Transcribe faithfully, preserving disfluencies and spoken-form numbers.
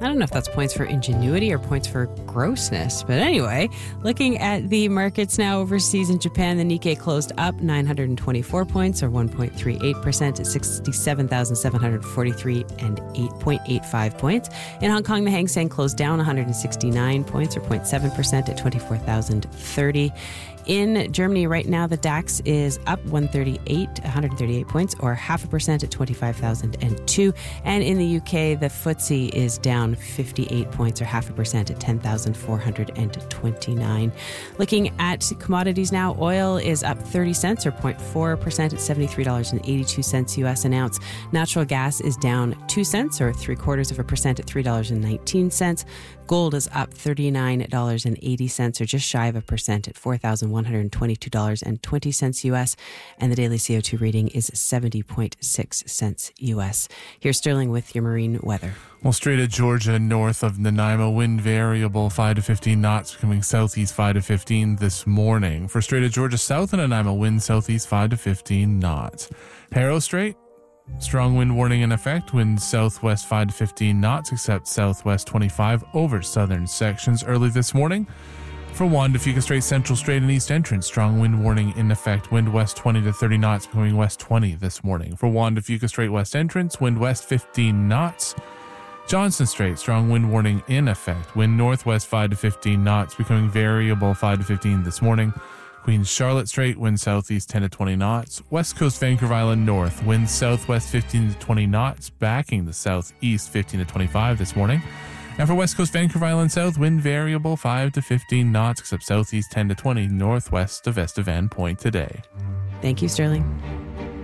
I don't know if that's points for ingenuity or points for grossness. But anyway, looking at the markets now overseas in Japan, the Nikkei closed up nine hundred twenty-four points, or one point three eight percent at sixty-seven thousand seven hundred forty-three and eight point eight five points. In Hong Kong, the Hang Seng closed down one hundred sixty-nine points, or zero point seven percent at twenty-four thousand thirty. In Germany right now, the DAX is up one hundred thirty-eight, one hundred thirty-eight points, or half a percent at twenty-five thousand two. And in the U K, the F T S E is down fifty-eight points, or half a percent at ten thousand four hundred twenty-nine. Looking at commodities now, oil is up thirty cents, or zero point four percent at seventy-three dollars and eighty-two cents U S an ounce. Natural gas is down two cents, or three quarters of a percent at three dollars and nineteen cents. Gold is up thirty-nine dollars and eighty cents, or just shy of a percent at four thousand one hundred twenty-two dollars and twenty cents U S. And the daily C O two reading is seventy point six cents U S. Here's Sterling with your marine weather. Well, Strait of Georgia north of Nanaimo, wind variable five to fifteen knots, becoming southeast five to fifteen this morning. For Strait of Georgia south of Nanaimo, wind southeast five to fifteen knots. Harrow Strait, strong wind warning in effect, wind southwest five to fifteen knots, except southwest twenty-five over southern sections early this morning. For Juan de Fuca Strait, Central Strait and East Entrance, strong wind warning in effect, wind west twenty to thirty knots, becoming west twenty this morning. For Juan de Fuca Strait, West Entrance, wind west fifteen knots. Johnson Strait, strong wind warning in effect, wind northwest five to fifteen knots, becoming variable five to fifteen this morning. Queen Charlotte Strait, wind southeast ten to twenty knots. West Coast Vancouver Island north, wind southwest fifteen to twenty knots, backing the southeast fifteen to twenty-five this morning. And for West Coast Vancouver Island south, wind variable five to fifteen knots, except southeast ten to twenty northwest of Estevan Point today. Thank you, Sterling.